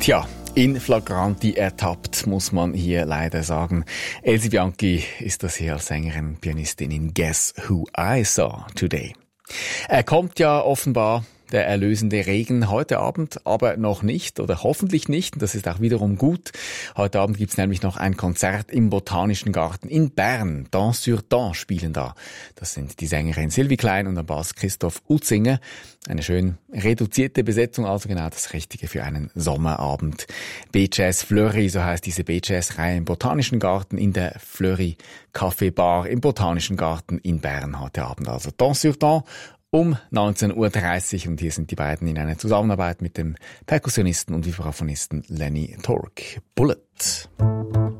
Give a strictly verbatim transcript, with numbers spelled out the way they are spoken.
Tja, in flagranti ertappt, muss man hier leider sagen. Elsie Bianchi ist das hier als Sängerin und Pianistin in Guess Who I Saw Today. Er kommt ja offenbar, der erlösende Regen, heute Abend aber noch nicht oder hoffentlich nicht. Das ist auch wiederum gut. Heute Abend gibt's nämlich noch ein Konzert im Botanischen Garten in Bern. Dans sur Dans spielen da. Das sind die Sängerin Sylvie Klein und am Bass Christoph Utzinger. Eine schön reduzierte Besetzung, also genau das Richtige für einen Sommerabend. B-Jazz Fleury, so heißt diese B-Jazz-Reihe im Botanischen Garten in der Fleury Café Bar im Botanischen Garten in Bern heute Abend. Also Dans sur Dans um neunzehn Uhr dreißig und hier sind die beiden in einer Zusammenarbeit mit dem Perkussionisten und Vibraphonisten Lenny Torque. Bullet.